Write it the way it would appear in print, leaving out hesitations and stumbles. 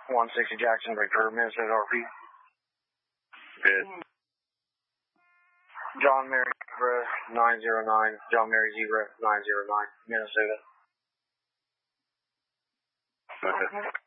160 Jackson, Victor, Minnesota RP. Good. John Mary Zebra 909, John Mary Zebra 909, Minnesota. Okay.